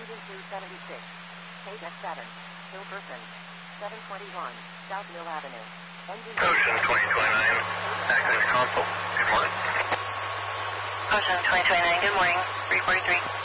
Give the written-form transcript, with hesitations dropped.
Engine 276. KS7. Hillperson. 721. South Mill Avenue. Engine Ocean 2029. Acting console. Good morning. Ocean 2029. Good morning. 343.